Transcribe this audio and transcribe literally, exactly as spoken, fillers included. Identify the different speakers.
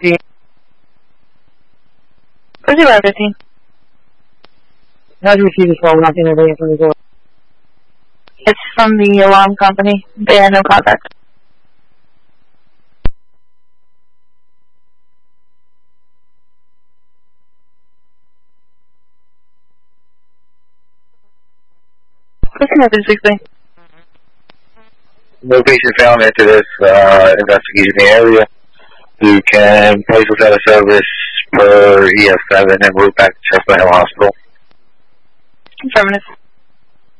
Speaker 1: fifteen.
Speaker 2: Where's zero fifteen?
Speaker 1: How'd you receive this call? We're not getting anything from the door.
Speaker 2: It's from the alarm company. They had no contact. What's the message, sixteen?
Speaker 3: No patient found into this uh, investigation in the area. You can place without a service per E F seven and route back to Chestnut Hill Hospital.
Speaker 2: Affirmative.